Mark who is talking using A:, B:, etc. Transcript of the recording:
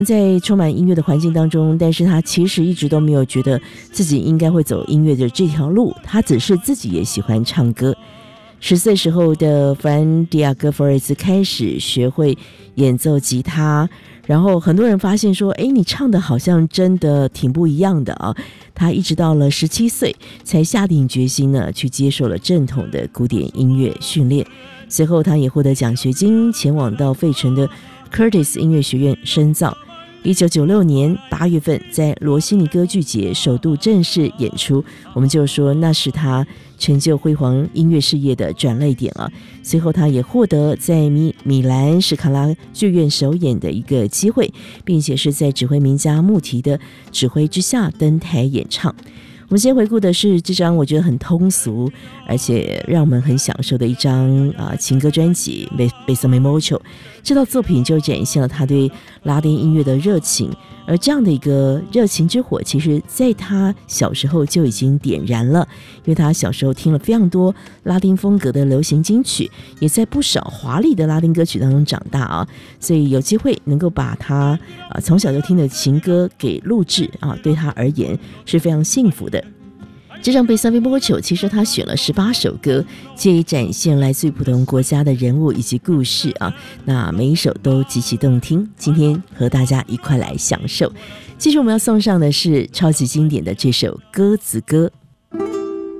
A: 在充满音乐的环境当中，但是他其实一直都没有觉得自己应该会走音乐的这条路，他只是自己也喜欢唱歌。10岁时候的弗兰迪亚戈弗尔兹开始学会演奏吉他，然后很多人发现说，你唱的好像真的挺不一样的啊。他一直到了17岁才下定决心呢，去接受了正统的古典音乐训练。随后他也获得奖学金，前往到费城的 Curtis 音乐学院深造。1996年8月份在罗西尼歌剧节首度正式演出，我们就说那是他成就辉煌音乐事业的转捩点啊。随后他也获得在米兰史卡拉剧院首演的一个机会，并且是在指挥名家穆提的指挥之下登台演唱。我们先回顾的是这张我觉得很通俗而且让我们很享受的一张情歌专辑《Besame Mucho》。这套作品就展现了他对拉丁音乐的热情，而这样的一个热情之火其实在他小时候就已经点燃了，因为他小时候听了非常多拉丁风格的流行金曲，也在不少华丽的拉丁歌曲当中长大啊，所以有机会能够把他从小就听的情歌给录制对他而言是非常幸福的。这张《Besame Mucho》其实他选了18首歌，借以展现来自于不同国家的人物以及故事啊，那每一首都极其动听。今天和大家一块来享受。接着我们要送上的是超级经典的这首《鸽子歌》。